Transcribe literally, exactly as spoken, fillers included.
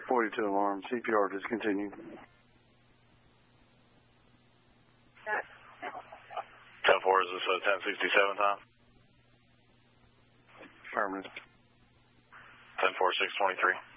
forty-two alarm. C P R discontinued. ten four, is this a ten sixty-seven time? Affirmative. ten four, six twenty-three.